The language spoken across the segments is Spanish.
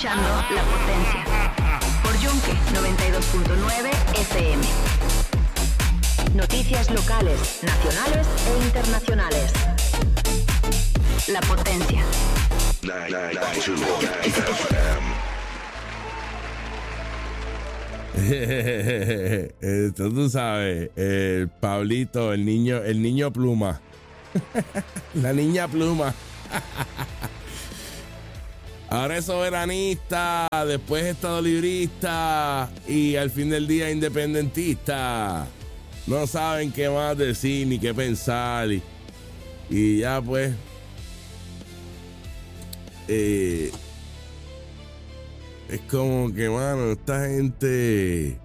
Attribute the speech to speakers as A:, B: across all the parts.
A: escuchando La Potencia por Yunque 92.9 FM. Noticias locales, nacionales e internacionales. La Potencia.
B: 992 FM.
C: Tú sabes, el Pablito, el niño pluma. La niña pluma. Ahora es soberanista, después estadolibrista y al fin del día independentista. No saben qué más decir ni qué pensar. Y ya pues. Es como que, mano, esta gente.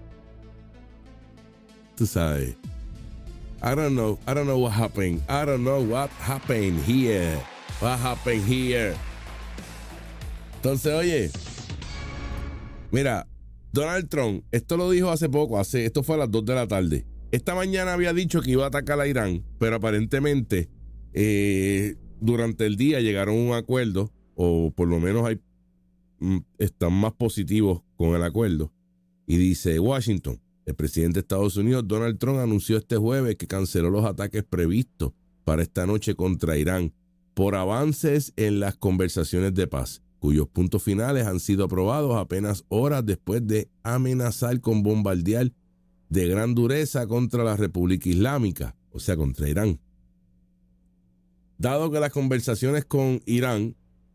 C: Tú sabes. I don't know what happened. I don't know what happened here. What happened here. Entonces, oye, mira, Donald Trump, esto lo dijo hace poco, esto fue a las 2 de la tarde. Esta mañana había dicho que iba a atacar a Irán, pero aparentemente durante el día llegaron a un acuerdo, o por lo menos están más positivos con el acuerdo. Y dice Washington, el presidente de Estados Unidos, Donald Trump, anunció este jueves que canceló los ataques previstos para esta noche contra Irán por avances en las conversaciones de paz, cuyos puntos finales han sido aprobados apenas horas después de amenazar con bombardear de gran dureza contra la República Islámica, o sea, contra Irán. Dado que las conversaciones con Irán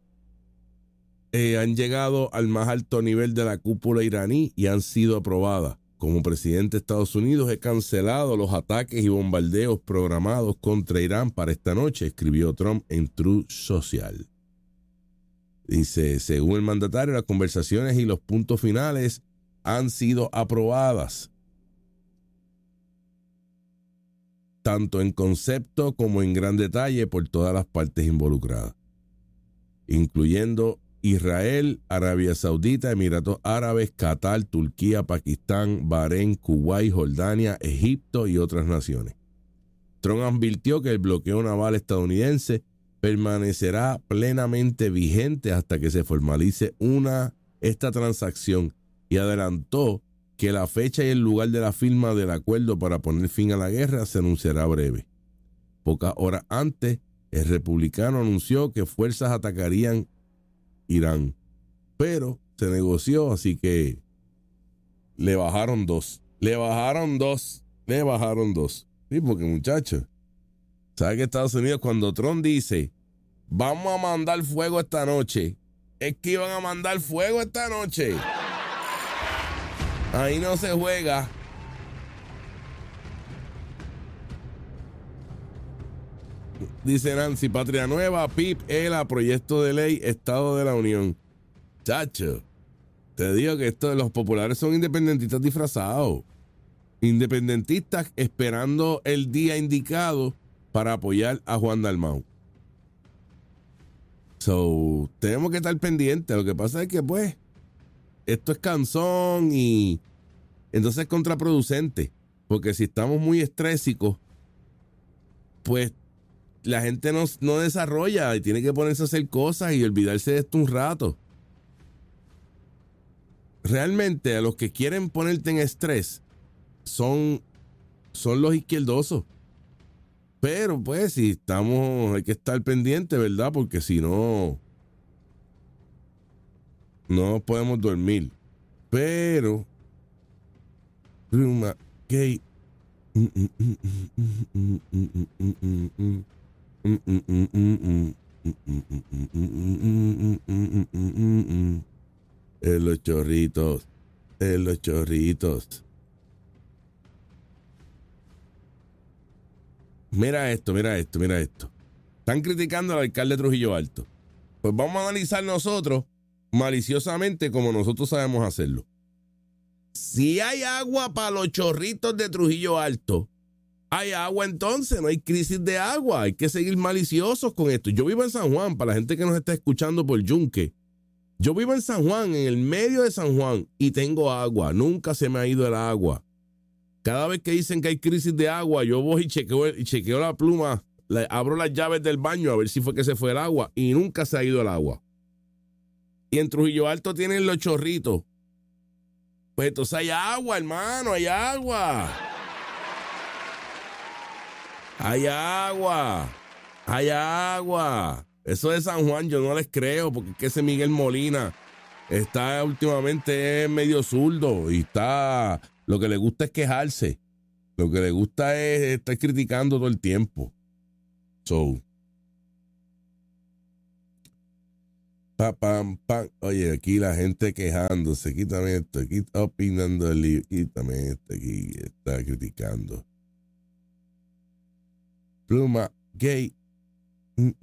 C: han llegado al más alto nivel de la cúpula iraní y han sido aprobadas, como presidente de Estados Unidos he cancelado los ataques y bombardeos programados contra Irán para esta noche, escribió Trump en Truth Social. Dice, según el mandatario, las conversaciones y los puntos finales han sido aprobadas, tanto en concepto como en gran detalle por todas las partes involucradas, incluyendo Israel, Arabia Saudita, Emiratos Árabes, Qatar, Turquía, Pakistán, Bahrein, Kuwait, Jordania, Egipto y otras naciones. Trump advirtió que el bloqueo naval estadounidense permanecerá plenamente vigente hasta que se formalice esta transacción y adelantó que la fecha y el lugar de la firma del acuerdo para poner fin a la guerra se anunciará breve. Pocas horas antes, el republicano anunció que fuerzas atacarían Irán, pero se negoció, así que le bajaron dos. Sí, porque muchachos, ¿sabe que Estados Unidos, cuando Trump dice vamos a mandar fuego esta noche, es que iban a mandar fuego esta noche? Ahí no se juega. Dice Nancy, Patria Nueva, PIB, ELA, Proyecto de Ley, Estado de la Unión. Chacho, te digo que los populares son independentistas disfrazados. Independentistas esperando el día indicado para apoyar a Juan Dalmau. So, tenemos que estar pendientes. Lo que pasa es que, pues, esto es canzón y entonces es contraproducente. Porque si estamos muy estrésicos, pues la gente no desarrolla y tiene que ponerse a hacer cosas y olvidarse de esto un rato. Realmente a los que quieren ponerte en estrés son los izquierdosos. Pero pues si hay que estar pendiente, ¿verdad? Porque si no podemos dormir. Pero gay. Los chorritos. Mira esto. Están criticando al alcalde de Trujillo Alto. Pues vamos a analizar nosotros maliciosamente como nosotros sabemos hacerlo. Si hay agua para los chorritos de Trujillo Alto, hay agua entonces, no hay crisis de agua. Hay que seguir maliciosos con esto. Yo vivo en San Juan, para la gente que nos está escuchando por Yunque. Yo vivo en San Juan, en el medio de San Juan, y tengo agua. Nunca se me ha ido el agua. Cada vez que dicen que hay crisis de agua, yo voy y chequeo la pluma, abro las llaves del baño a ver si fue que se fue el agua, y nunca se ha ido el agua. Y en Trujillo Alto tienen los chorritos. Pues entonces hay agua, hermano, hay agua. Hay agua. Hay agua. Eso de San Juan yo no les creo, porque es que ese Miguel Molina está últimamente medio zurdo y está, lo que le gusta es quejarse. Lo que le gusta es estar criticando todo el tiempo. So. Pam. Oye, aquí la gente quejándose. Quítame esto. Aquí está opinando el libro. Quítame esto. Aquí está criticando. Pluma gay.